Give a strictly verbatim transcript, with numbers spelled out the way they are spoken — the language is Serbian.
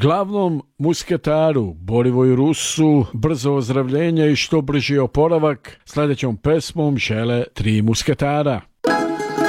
Glavnom musketaru Borivoju Rusu brzo ozdravljenje i što brži oporavak sledećom pesmom žele tri musketara.